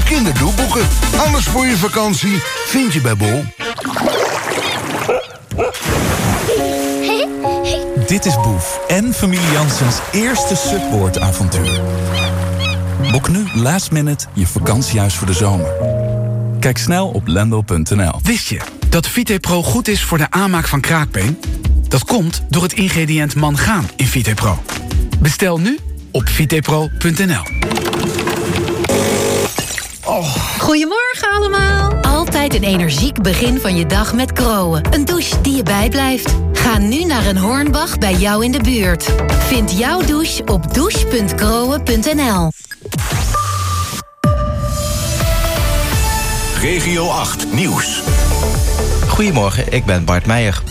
kinderdoelboeken. Alles voor je vakantie vind je bij Bol. Dit is Boef en familie Janssens eerste Subboard-avontuur. Boek nu last minute je vakantiehuis voor de zomer. Kijk snel op lendo.nl. Wist je dat VitePro goed is voor de aanmaak van kraakbeen? Dat komt door het ingrediënt mangaan in VitePro. Bestel nu op vitepro.nl. Goedemorgen allemaal. Altijd een energiek begin van je dag met Kroon. Een douche die je bijblijft. Ga nu naar een Hornbach bij jou in de buurt. Vind jouw douche op douche.kroon.nl. Regio 8 Nieuws. Goedemorgen, ik ben Bart Meijer.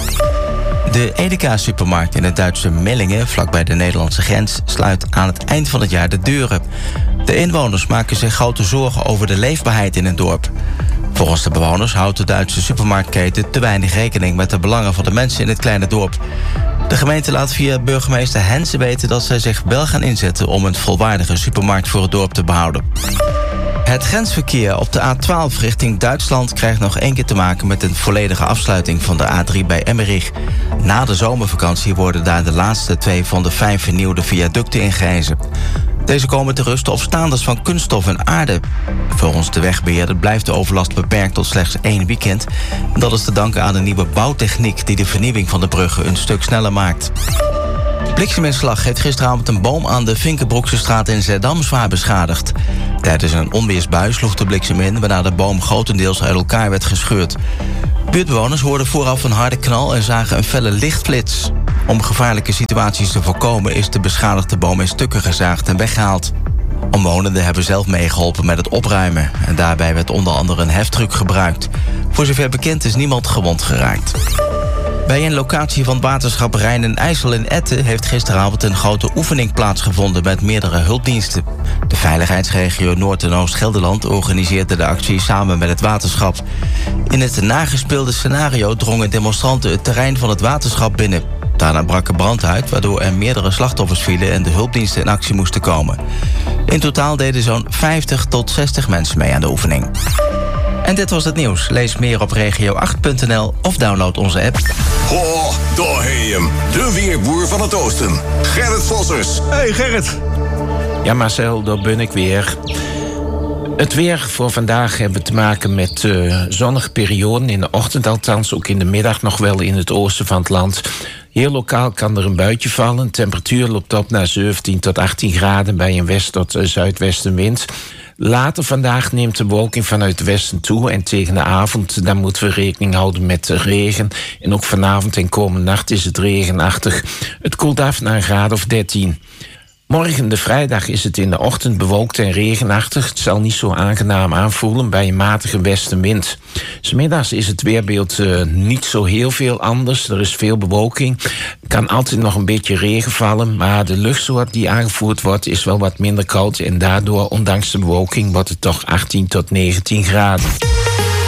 De Edeka-supermarkt in het Duitse Mellingen, vlakbij de Nederlandse grens, sluit aan het eind van het jaar de deuren. De inwoners maken zich grote zorgen over de leefbaarheid in het dorp. Volgens de bewoners houdt de Duitse supermarktketen te weinig rekening met de belangen van de mensen in het kleine dorp. De gemeente laat via burgemeester Hensen weten dat zij zich wel gaan inzetten om een volwaardige supermarkt voor het dorp te behouden. Het grensverkeer op de A12 richting Duitsland krijgt nog 1 keer te maken met een volledige afsluiting van de A3 bij Emmerich. Na de zomervakantie worden daar de laatste 2 van de 5 vernieuwde viaducten ingehezen. Deze komen te rusten op staanders van kunststof en aarde. Volgens de wegbeheerder blijft de overlast beperkt tot slechts 1 weekend. Dat is te danken aan de nieuwe bouwtechniek die de vernieuwing van de bruggen een stuk sneller maakt. Blikseminslag heeft gisteravond een boom aan de Vinkenbroeksestraat in Zeddam zwaar beschadigd. Tijdens een onweersbui sloeg de bliksem in, waarna de boom grotendeels uit elkaar werd gescheurd. Buurtbewoners hoorden vooraf een harde knal en zagen een felle lichtflits. Om gevaarlijke situaties te voorkomen is de beschadigde boom in stukken gezaagd en weggehaald. Omwonenden hebben zelf meegeholpen met het opruimen en daarbij werd onder andere een heftruck gebruikt. Voor zover bekend is niemand gewond geraakt. Bij een locatie van waterschap Rijn en IJssel in Etten heeft gisteravond een grote oefening plaatsgevonden met meerdere hulpdiensten. De veiligheidsregio Noord- en Oost-Gelderland organiseerde de actie samen met het waterschap. In het nagespeelde scenario drongen demonstranten het terrein van het waterschap binnen. Daarna brak er brand uit, waardoor er meerdere slachtoffers vielen en de hulpdiensten in actie moesten komen. In totaal deden zo'n 50 tot 60 mensen mee aan de oefening. En dit was het nieuws. Lees meer op regio8.nl of download onze app. Ho, daar heb je hem. De weerboer van het oosten. Gerrit Vossers. Hey Gerrit. Ja Marcel, daar ben ik weer. Het weer voor vandaag hebben te maken met zonnige perioden. In de ochtend althans, ook in de middag nog wel in het oosten van het land. Heel lokaal kan er een buitje vallen. De temperatuur loopt op naar 17 tot 18 graden bij een west- tot zuidwestenwind. Later vandaag neemt de bewolking vanuit het westen toe en tegen de avond dan moeten we rekening houden met regen. En ook vanavond en komende nacht is het regenachtig. Het koelt af naar een graad of 13. Morgen, de vrijdag, is het in de ochtend bewolkt en regenachtig. Het zal niet zo aangenaam aanvoelen bij een matige westenwind. 's Middags is het weerbeeld niet zo heel veel anders. Er is veel bewolking. Er kan altijd nog een beetje regen vallen. Maar de luchtsoort die aangevoerd wordt is wel wat minder koud. En daardoor, ondanks de bewolking, wordt het toch 18 tot 19 graden.